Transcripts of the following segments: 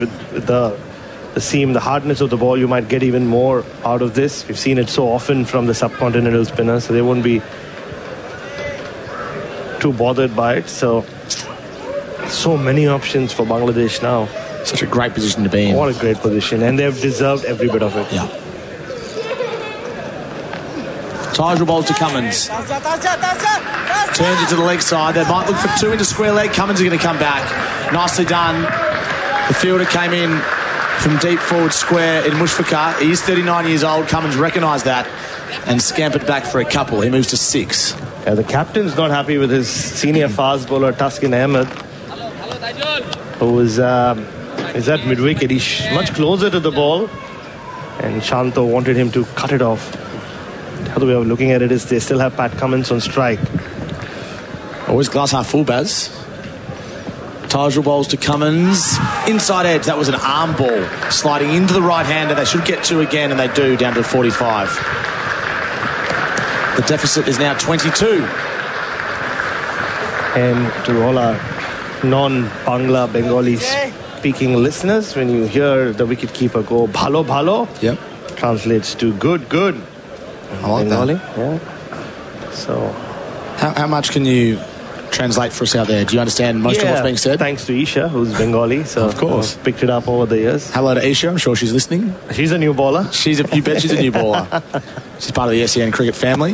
with the seam, the hardness of the ball, you might get even more out of this. We've seen it so often from the subcontinental spinners, so they won't be too bothered by it. So many options for Bangladesh now. Such a great position to be in. What a great position, and they've deserved every bit of it. Yeah. Tyrrell bowls to Cummins. Turns it to the leg side. They might look for two into square leg. Cummins are going to come back. Nicely done. The fielder came in from deep forward square in Mushfiqur. He is 39 years old. Cummins recognised that and scampered back for a couple. He moves to 6. Yeah, the captain's not happy with his senior fast bowler Taskin Ahmed, who is at mid-wicket. He's much closer to the ball, and Shanto wanted him to cut it off. The other way of looking at it is they still have Pat Cummins on strike. Always glass half full, Baz. Tyrrell bowls to Cummins. Inside edge, that was an arm ball. Sliding into the right-hander. They should get 2 again, and they do, down to 45. The deficit is now 22. And to all our non-Bangla Bengali speaking listeners, when you hear the wicketkeeper go bhalo bhalo, yep, translates to good. I like Bengali. that. Yeah. So, how much can you translate for us out there? Do you understand most of what's being said? Thanks to Isha, who's Bengali, so of course I've picked it up over the years. Hello to Isha, I'm sure she's listening. She's a new bowler. You bet she's a new bowler. She's part of the SEN cricket family.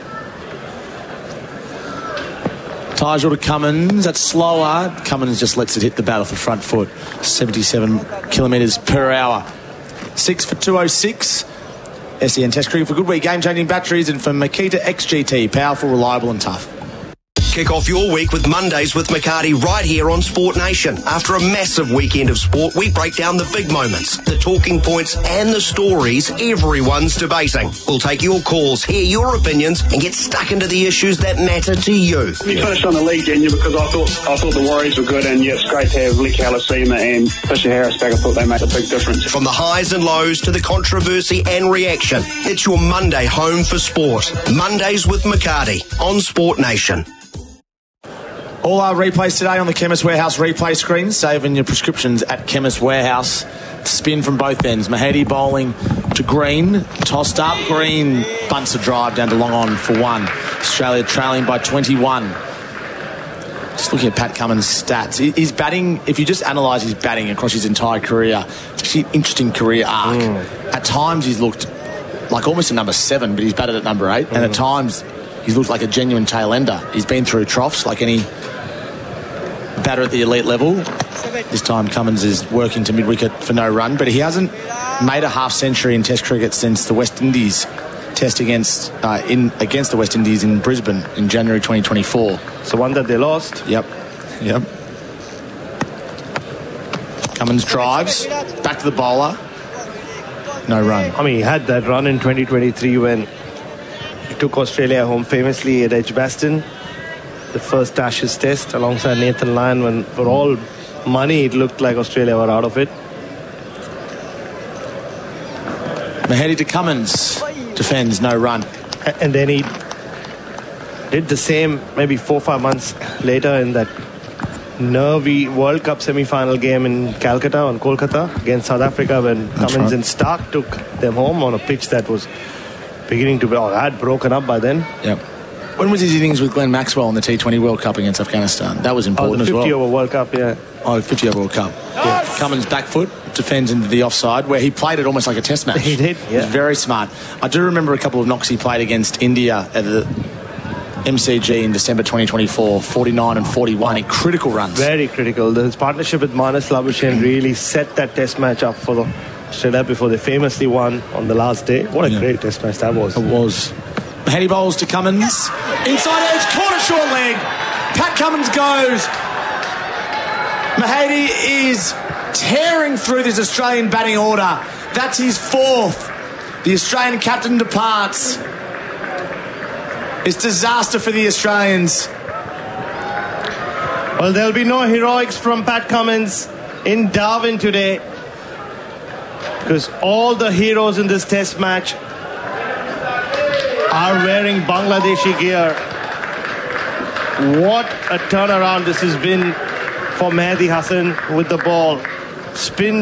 Tyrrell to Cummins. That's slower. Cummins just lets it hit the bat off the front foot. 77 kilometres per hour. 6 for 206. SEN Test Cricket for good week. Game-changing batteries, and for Makita XGT. Powerful, reliable and tough. Kick off your week with Mondays with McCarty right here on Sport Nation. After a massive weekend of sport, we break down the big moments, the talking points and the stories everyone's debating. We'll take your calls, hear your opinions and get stuck into the issues that matter to you. We finished on the league, didn't you? Because I thought the Warriors were good, and yeah, it's great to have Lee Kalasima and Fisher Harris back. I thought they made a big difference. From the highs and lows to the controversy and reaction, it's your Monday home for sport. Mondays with McCarty on Sport Nation. All our replays today on the Chemist Warehouse replay screen. Saving your prescriptions at Chemist Warehouse. Spin from both ends. Mahedi bowling to Green. Tossed up. Green bunts a drive down to long on for 1. Australia trailing by 21. Just looking at Pat Cummins' stats. His batting, if you just analyse his batting across his entire career, it's actually an interesting career arc. At times he's looked like almost a number 7, but he's batted at number 8. And at times he's looked like a genuine tail ender. He's been through troughs like any batter at the elite level. This time Cummins is working to mid-wicket for no run, but he hasn't made a half-century in Test cricket since the West Indies Test against the West Indies in Brisbane in January 2024. It's the one that they lost. Yep. Cummins drives back to the bowler. No run. I mean, he had that run in 2023 when he took Australia home famously at Edgbaston. The first Ashes Test alongside Nathan Lyon, when for all money it looked like Australia were out of it. Mahedi to Cummins. Defends, no run. And then he did the same maybe 4 or 5 months later in that nervy World Cup semi-final game in Calcutta, on Kolkata, against South Africa, when Cummins and Stark took them home on a pitch that was beginning to be, had broken up by then. Yep. When was his innings with Glenn Maxwell in the T20 World Cup against Afghanistan? That was important as well. The 50-over World Cup, yeah. Oh, 50-over World Cup. Yeah. Cummins back foot, defends into the offside, where he played it almost like a test match. He did, yeah. Very smart. I do remember a couple of knocks he played against India at the MCG in December 2024, 49 and 41 in critical runs. Very critical. His partnership with Manas Labuschagne really set that test match up for Australia before they famously won on the last day. What a great test match that was. It was. Mahedi bowls to Cummins. Inside edge, corner short leg. Pat Cummins goes. Mahedi is tearing through this Australian batting order. That's his 4th. The Australian captain departs. It's disaster for the Australians. Well, there'll be no heroics from Pat Cummins in Darwin today, because all the heroes in this test match are wearing Bangladeshi gear. What a turnaround this has been for Mehdi Hasan with the ball. Spin